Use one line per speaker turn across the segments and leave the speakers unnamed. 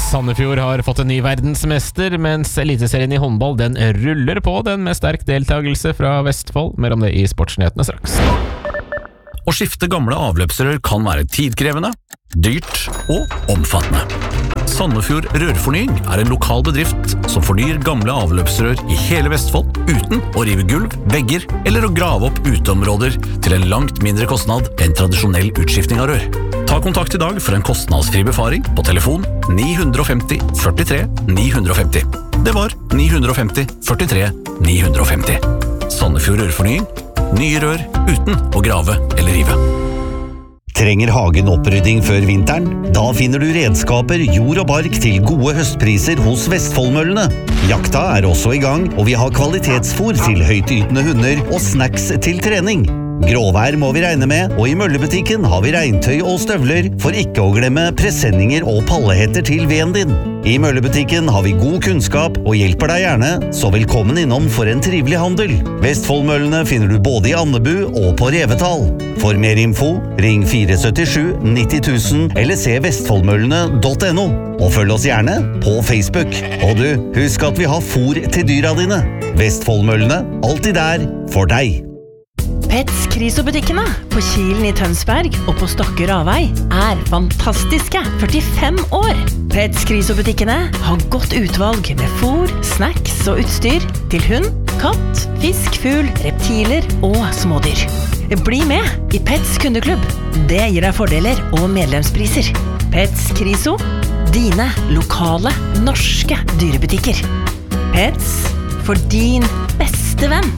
Sandefjord har fått en ny verdensmester, mens eliteserien i håndball den ruller på den med sterk deltagelse fra Vestfold. Mer om det i Sportsnyhetene straks.
Å skifte gamle avløpsrør kan være tidkrevende, dyrt og omfattende. Sandefjord Rørfornying er en lokal bedrift som fornyer gamle avløpsrør i hele Vestfold uten å rive gulv, vegger eller å grave opp uteområder til en langt mindre kostnad enn tradisjonell utskifting av rør. Ta kontakt i dag for en kostnadsfri befaring på telefon 950 43 950. Det var 950 43 950. Sandefjord Rørfornying. Nye rør uten å grave eller rive.
Trenger hagen opprydding før vinteren? Da finner du redskaper, jord og bark til gode høstpriser hos Vestfoldmøllene. Jakta er også i gang, og vi har kvalitetsfôr til høytytende hunder og snacks til trening. Gråvær må vi regne med, og i møllebutikken har vi regntøy og støvler, for ikke å glemme presenninger og pallehetter til veden din. I møllebutikken har vi god kunnskap og hjelper deg gjerne, så velkommen innom for en trivelig handel. Vestfoldmøllene finner du både i Andebu og på Revetal. For mer info, ring 477 90 000 eller se vestfoldmøllene.no. Og følg oss gjerne på Facebook. Og du, husk at vi har fôr til dyra dine. Vestfoldmøllene, alltid der for deg.
Pets Kriso-butikkene på Kilen i Tønsberg og på Stokke Ravei er fantastiske 45 år. Pets Kriso-butikkene har godt utvalg med fôr, snacks og utstyr til hund, katt, fisk, fugl, reptiler og smådyr. Bli med i Pets kundeklubb. Det gir deg fordeler og medlemspriser. Pets Kriso, dine lokale norske dyrebutikker. Pets for din beste venn.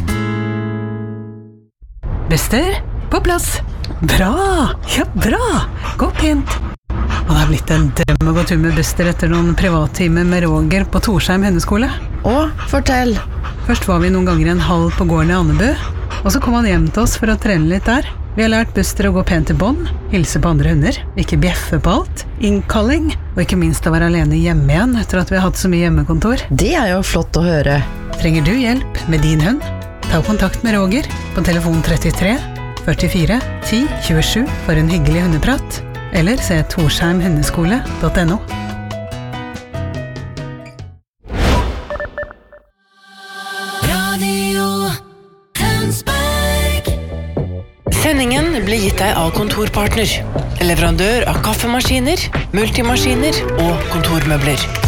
Bester, på plass. Bra, ja bra. Gå pent. Og det har blitt en drøm å gå tur med Bester etter noen privattime med Roger på Torsheim hundeskole.
Fortell.
Først var vi noen ganger en halv på gården i Andebu, og så kom han hjem til oss for å trene litt der. Vi har lært Bester å gå pent i bånd, hilse på andre hunder, ikke bjeffe på alt, innkalling, og ikke minst å være alene hjemme igjen etter at vi har hatt så mye hjemmekontor.
Det er jo flott å høre.
Trenger du hjelp med din hund? Ta kontakt med Roger på telefon 33 44 10 27 for en hyggelig hundeprat, eller se torsheimhundeskole.no.
Radio Tønsberg. Sendingen blir gitt deg av Kontorpartner, leverandør av kaffemaskiner, multimaskiner og kontormøbler.